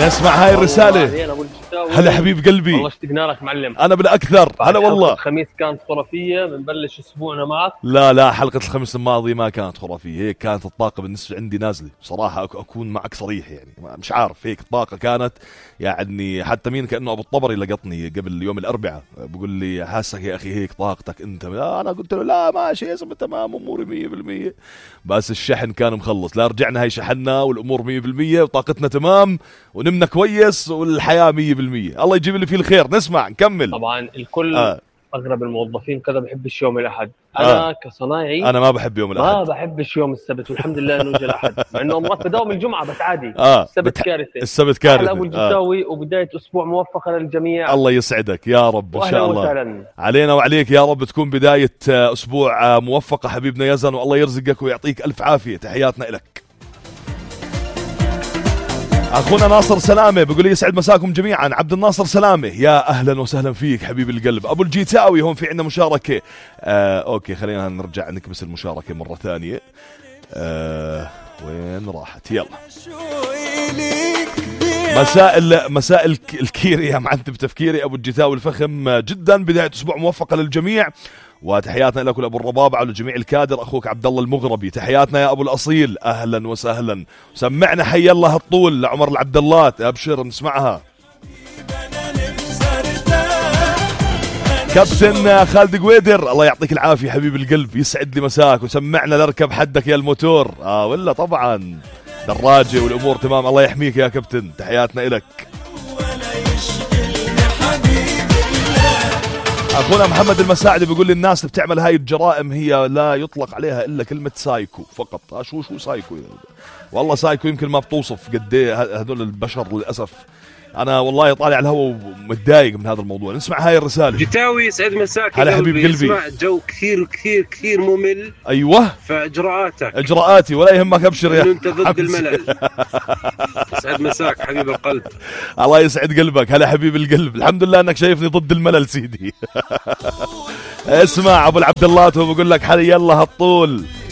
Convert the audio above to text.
نسمع هاي الرسالة. هلا حبيب قلبي، والله اشتقنا لك معلم. أنا بالأكثر. هلا والله. الخميس كانت خرافية، بنبلش أسبوعنا معك. لا حلقة الخميس الماضي ما كانت خرافية، هيك كانت الطاقة بالنسبة عندي نازلة صراحة، أكون معك صريح يعني، مش عارف، هيك الطاقة كانت يعني، حتى مين كأنه أبو الطبري لقطني قبل يوم الأربعاء بقول لي حاسك يا أخي هيك طاقتك أنت. أنا قلت له لا ماشي يا زلمة تمام أموري 100%، بس الشحن كان مخلص. لا رجعنا هاي شحنا والأمور 100% وطاقتنا تمام ونمنا كويس والحياة 100%. الله يجيب اللي فيه الخير. نسمع نكمل. طبعا الكل أغلب الموظفين كذا بحبش يوم الأحد. أنا كصنايعي أنا ما بحب يوم الأحد، ما بحبش يوم السبت، والحمد لله إنه جاء الأحد، مع إنه مرات بداوم الجمعة بس عادي. السبت كارثة. السبت كارثة. أبو الجداوي وبداية أسبوع موفقة للجميع. الله يسعدك يا رب، إن شاء الله وسهلا علينا وعليك يا رب تكون بداية أسبوع موفقة حبيبنا يزن، والله يرزقك ويعطيك ألف عافية. تحياتنا إلك. أخونا ناصر سلامة بيقول لي يسعد مساكم جميعا. عبد الناصر سلامة يا أهلا وسهلا فيك حبيب القلب. أبو الجيتاوي هون في عندنا مشاركة. أوكي خلينا نرجع نكبس المشاركة مرة ثانية. وين راحت؟ يلا. مساء الكيري يا معذب تفكيري. أبو الجيتاوي الفخم جدا، بداية أسبوع موفقة للجميع، وتحياتنا لك ولأبو الربابعة ولجميع الكادر. أخوك عبد الله المغربي تحياتنا يا أبو الأصيل، أهلا وسهلا. سمعنا حي الله الطول لعمر العبد الله، أبشر نسمعها. كابتن خالد قويدر الله يعطيك العافية حبيب القلب، يسعد لي مساك. وسمعنا لركب حدك يا الموتور. ولا طبعا دراجة والأمور تمام. الله يحميك يا كابتن، تحياتنا إلك. أخونا محمد المساعدي بيقول لي الناس اللي بتعمل هاي الجرائم هي لا يطلق عليها إلا كلمة سايكو فقط. شو سايكو؟ والله سايكو يمكن ما بتوصف قد ايه هذول البشر للأسف. أنا والله طالع على الهواء ومتضايق من هذا الموضوع. نسمع هاي الرسالة. جتاوي يسعد مساك. هلا حبيب قلبي. اسمع جو كثير كثير كثير ممل. أيوة إجراءاتي ولا يهمك، أبشر يا أنت ضد الملل. يسعد مساك حبيب القلب. الله يسعد قلبك. هلا حبيب القلب، الحمد لله أنك شايفني ضد الملل سيدي. اسمع أبو العبد الله بقول لك حي الله الطول.